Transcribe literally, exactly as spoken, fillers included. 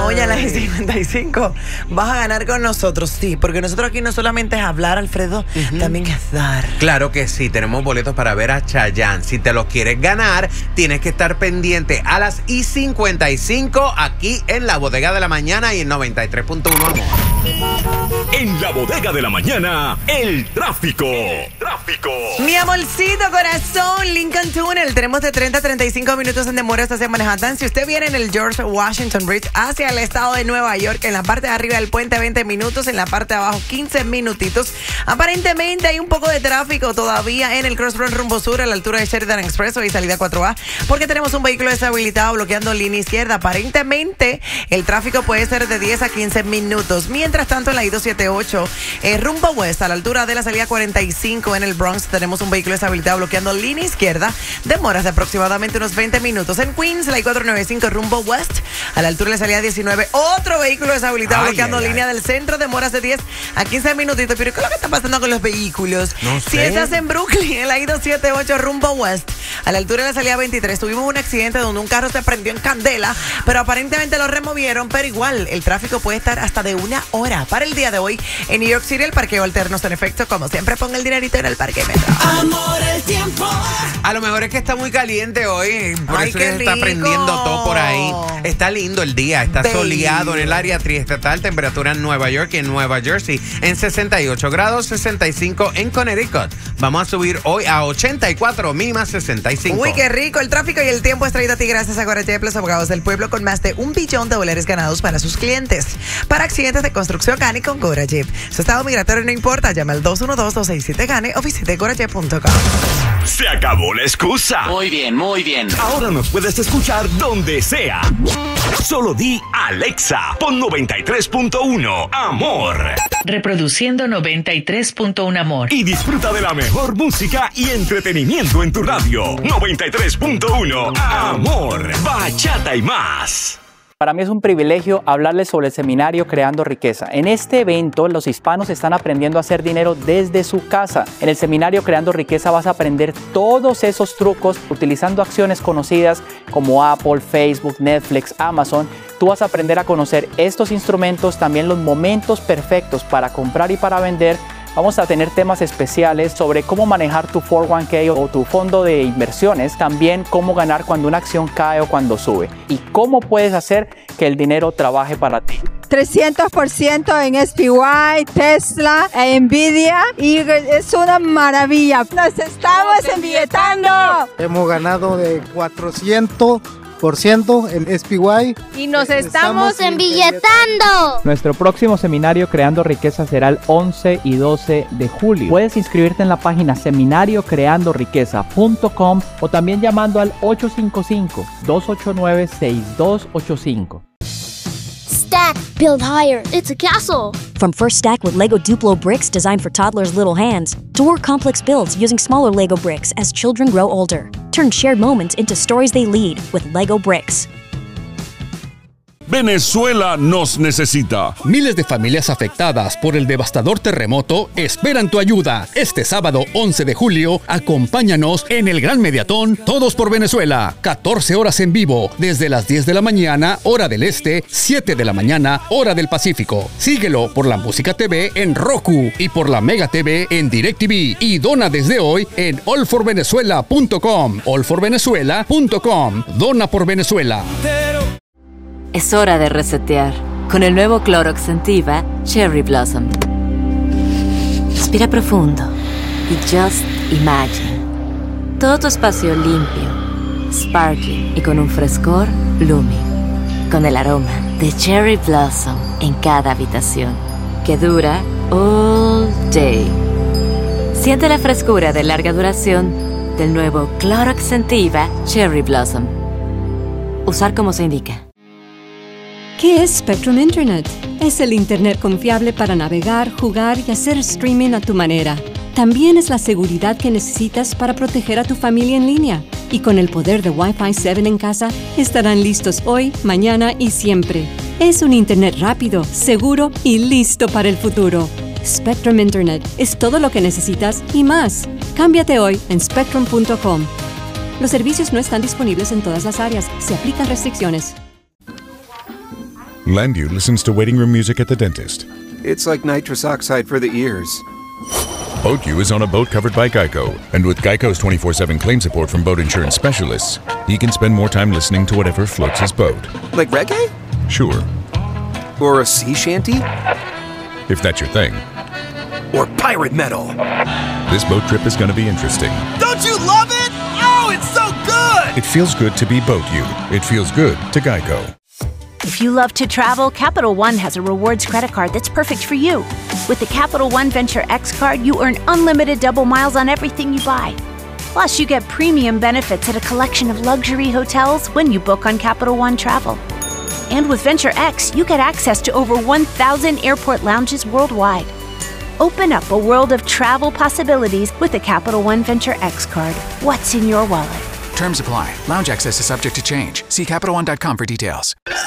hoy a las cincuenta y cinco vas a ganar con nosotros, sí, porque nosotros aquí no solamente es hablar, Alfredo, uh-huh. también es dar. Claro que sí, tenemos boletos para ver a Chayanne. Si te los quieres ganar, tienes que estar pendiente a las y cincuenta y cinco aquí en la Bodega de la Mañana y en noventa y tres punto uno, amor. En la Bodega de la Mañana, el tráfico. El tráfico. Mi amorcito corazón, Lincoln Tunnel. Tenemos de treinta a treinta y cinco minutos en demora hacia Manhattan. Si usted viene en el George Washington Bridge hacia el estado de Nueva York, en la parte de arriba del puente veinte minutos, en la parte de abajo quince minutitos. Aparentemente hay un poco de tráfico todavía en el Crossroads rumbo sur a la altura de Sheridan Expressway y salida cuatro A, porque tenemos un vehículo deshabilitado bloqueando línea izquierda. Aparentemente el tráfico puede ser de diez a quince minutos. Mientras tanto, en la I dos setenta y ocho, eh, rumbo west, a la altura de la salida cuarenta y cinco en el Bronx, tenemos un vehículo deshabilitado bloqueando línea izquierda. Demoras de aproximadamente unos veinte minutos. En Queens, la I cuatrocientos noventa y cinco rumbo west, a la altura de la salida diecinueve, otro vehículo deshabilitado ay, bloqueando ay, línea ay. del centro. Demoras de diez a quince minutitos. Pero ¿qué es lo que está pasando con los vehículos? No sé. Si estás en Brooklyn, en la I dos setenta y ocho rumbo west, a la altura de la salida veintitrés, tuvimos un accidente donde un carro se prendió en candela, pero aparentemente lo removieron, pero igual el tráfico puede estar hasta de una hora. Para el día de hoy, en New York City, el parqueo alterno está en efecto. Como siempre, ponga el dinerito en el parque metro. Amor, el tiempo. A lo mejor es que está muy caliente hoy, por ay, eso qué se está rico. prendiendo todo por ahí. Está lindo el día, está Baby. soleado en el área triestatal, temperatura en Nueva York y en Nueva Jersey en sesenta y ocho grados, sesenta y cinco en Connecticut. Vamos a subir hoy a ochenta y cuatro, mínima sesenta y cinco. Uy, qué rico. El tráfico y el tiempo es traído a ti gracias a Guarachep, los abogados del pueblo, con más de un billón de dólares ganados para sus clientes. Para accidentes de construcción, gane con Guarachep. Su estado migratorio no importa. Llama al dos uno dos, dos seis siete, gane o visite guarachep punto com. Se acabó la excusa. Muy bien, muy bien. Ahora nos puedes escuchar donde sea. Solo di Alexa, pon noventa y tres punto uno Amor. Reproduciendo noventa y tres punto uno Amor. Y disfruta de la mejor música y entretenimiento en tu radio. noventa y tres punto uno Amor. Bachata y más. Para mí es un privilegio hablarles sobre el seminario Creando Riqueza. En este evento, los hispanos están aprendiendo a hacer dinero desde su casa. En el seminario Creando Riqueza vas a aprender todos esos trucos utilizando acciones conocidas como Apple, Facebook, Netflix, Amazon. Tú vas a aprender a conocer estos instrumentos, también los momentos perfectos para comprar y para vender. Vamos a tener temas especiales sobre cómo manejar tu cuatro uno K o tu fondo de inversiones, también cómo ganar cuando una acción cae o cuando sube y cómo puedes hacer que el dinero trabaje para ti. trescientos por ciento en S P Y, Tesla, Nvidia y es una maravilla. Nos estamos embilletando. Hemos ganado de cuatrocientos por ciento en S P Y. Y nos estamos, estamos embilletando. Nuestro próximo seminario Creando Riqueza será el once y doce de julio. Puedes inscribirte en la página seminario creando riqueza punto com o también llamando al ocho cinco cinco, dos ocho nueve, seis dos ocho cinco. Stack, build higher. It's a castle. From first stack with Lego Duplo bricks designed for toddlers' little hands, to more complex builds using smaller Lego bricks as children grow older. Turn shared moments into stories they lead with Lego bricks. Venezuela nos necesita. Miles de familias afectadas por el devastador terremoto esperan tu ayuda. Este sábado once de julio, acompáñanos en el Gran Mediatón Todos por Venezuela. catorce horas en vivo, desde las diez de la mañana, hora del este, siete de la mañana, hora del Pacífico. Síguelo por la Música T V en Roku y por la Mega T V en DirecTV. Y dona desde hoy en all for venezuela punto com. all for venezuela punto com. Dona por Venezuela. Es hora de resetear con el nuevo Clorox Scentiva Cherry Blossom. Respira profundo y just imagine. Todo tu espacio limpio, sparkling y con un frescor blooming. Con el aroma de Cherry Blossom en cada habitación, que dura all day. Siente la frescura de larga duración del nuevo Clorox Scentiva Cherry Blossom. Usar como se indica. ¿Qué es Spectrum Internet? Es el Internet confiable para navegar, jugar y hacer streaming a tu manera. También es la seguridad que necesitas para proteger a tu familia en línea. Y con el poder de Wi-Fi siete en casa, estarán listos hoy, mañana y siempre. Es un Internet rápido, seguro y listo para el futuro. Spectrum Internet es todo lo que necesitas y más. Cámbiate hoy en spectrum punto com. Los servicios no están disponibles en todas las áreas. Se aplican restricciones. Landu listens to waiting room music at the dentist. It's like nitrous oxide for the ears. BoatU is on a boat covered by Geico, and with Geico's twenty-four seven claim support from boat insurance specialists, he can spend more time listening to whatever floats his boat. Like reggae? Sure. Or a sea shanty? If that's your thing. Or pirate metal. This boat trip is going to be interesting. Don't you love it? Oh, it's so good! It feels good to be BoatU. It feels good to Geico. If you love to travel, Capital One has a rewards credit card that's perfect for you. With the Capital One Venture X card, you earn unlimited double miles on everything you buy. Plus, you get premium benefits at a collection of luxury hotels when you book on Capital One Travel. And with Venture X, you get access to over one thousand airport lounges worldwide. Open up a world of travel possibilities with the Capital One Venture X card. What's in your wallet? Terms apply. Lounge access is subject to change. See Capital One dot com for details.